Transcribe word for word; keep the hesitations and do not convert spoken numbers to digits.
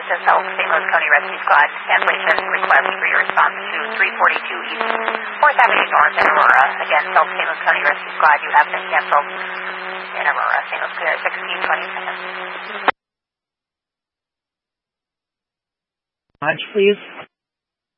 This is South Saint Louis County Rescue Squad. Cancellation request for your response to three forty-two East fourth Avenue North in Aurora. Again, South Saint Louis County Rescue Squad, you have been canceled in Aurora. Saint Louis Clear, sixteen twenty-seven. Lodge, please.